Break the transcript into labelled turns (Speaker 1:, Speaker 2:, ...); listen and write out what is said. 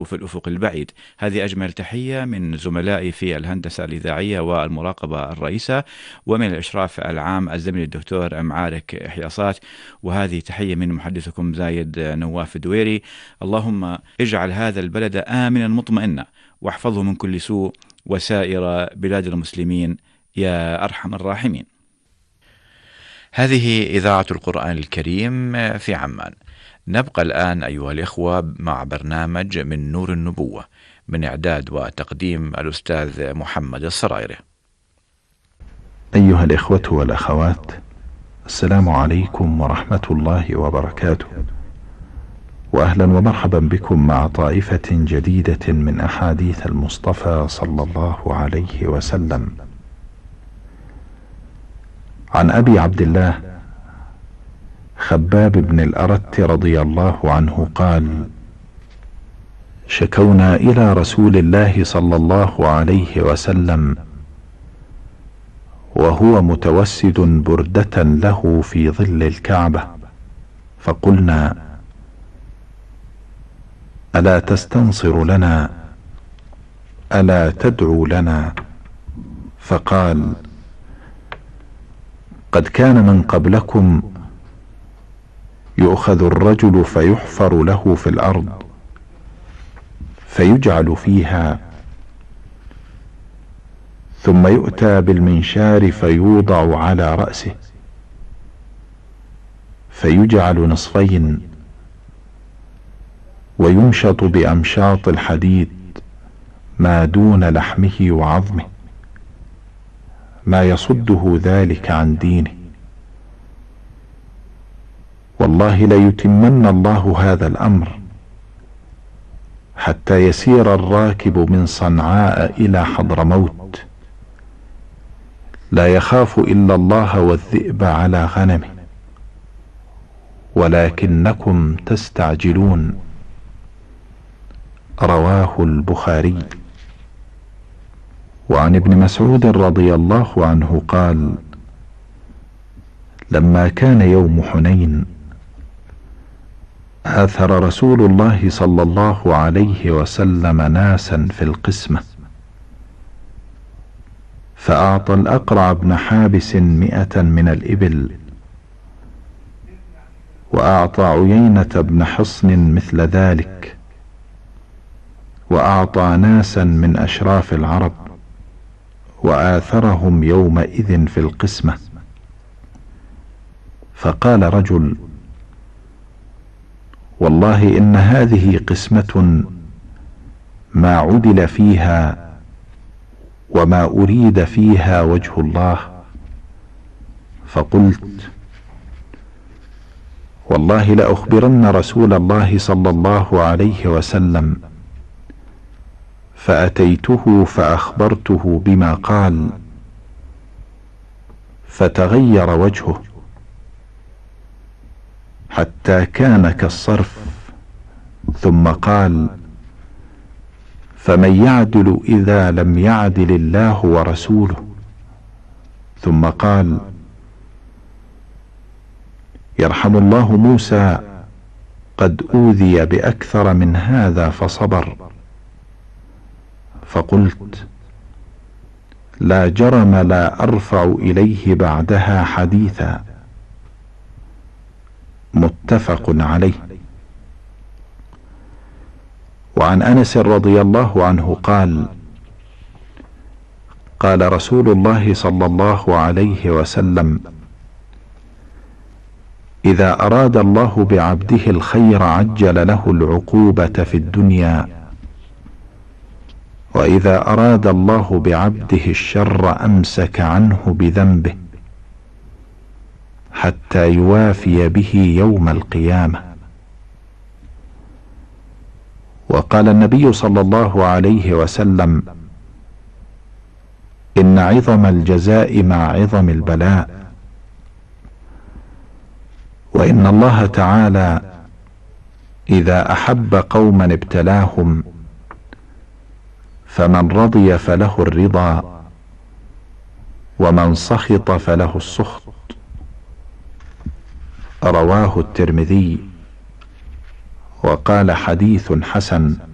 Speaker 1: في الأفق البعيد. هذه أجمل تحية من زملائي في الهندسة الإذاعية والمراقبة الرئيسة، ومن الإشراف العام الزميل الدكتور معارك إحياصات. وهذه تحية من محدثكم زايد نواف الدويري. اللهم اجعل هذا البلد آمنا مطمئنا، واحفظه من كل سوء، وسائر بلاد المسلمين يا أرحم الراحمين. هذه إذاعة القرآن الكريم في عمان. نبقى الآن أيها الإخوة مع برنامج من نور النبوة، من إعداد وتقديم الأستاذ محمد السرايري.
Speaker 2: أيها الإخوة والأخوات، السلام عليكم ورحمة الله وبركاته، وأهلا ومرحبا بكم مع طائفة جديدة من أحاديث المصطفى صلى الله عليه وسلم. عن أبي عبد الله خباب بن الأرت رضي الله عنه قال: شكونا إلى رسول الله صلى الله عليه وسلم وهو متوسد بردة له في ظل الكعبة، فقلنا: ألا تستنصر لنا؟ ألا تدعو لنا؟ فقال: قد كان من قبلكم يؤخذ الرجل فيحفر له في الأرض فيجعل فيها، ثم يؤتى بالمنشار فيوضع على رأسه فيجعل نصفين، ويمشط بأمشاط الحديد ما دون لحمه وعظمه، ما يصده ذلك عن دينه. والله ليتمن الله هذا الأمر حتى يسير الراكب من صنعاء إلى حضرموت لا يخاف إلا الله والذئب على غنمه، ولكنكم تستعجلون. رواه البخاري. وعن ابن مسعود رضي الله عنه قال: لما كان يوم حنين آثر رسول الله صلى الله عليه وسلم ناسا في القسمة، فأعطى الأقرع بن حابس 100 من الإبل، وأعطى عيينة بن حصن مثل ذلك، وأعطى ناسا من أشراف العرب، وآثرهم يومئذ في القسمة. فقال رجل: والله إن هذه قسمة ما عدل فيها وما أريد فيها وجه الله. فقلت: والله لأخبرن رسول الله صلى الله عليه وسلم. فأتيته فأخبرته بما قال، فتغير وجهه حتى كان كالصرف، ثم قال: فمن يعدل إذا لم يعدل الله ورسوله؟ ثم قال: يرحم الله موسى، قد أوذي بأكثر من هذا فصبر. فقلت: لا جرم لا أرفع إليه بعدها حديثا. متفق عليه. وعن أنس رضي الله عنه قال: قال رسول الله صلى الله عليه وسلم: إذا أراد الله بعبده الخير عجل له العقوبة في الدنيا، وإذا أراد الله بعبده الشر أمسك عنه بذنبه حتى يوافي به يوم القيامة. وقال النبي صلى الله عليه وسلم: إن عظم الجزاء مع عظم البلاء. وإن الله تعالى إذا أحب قوما ابتلاهم، فمن رضي فله الرضا، ومن سخط فله السخط. رواه الترمذي وقال: حديث حسن.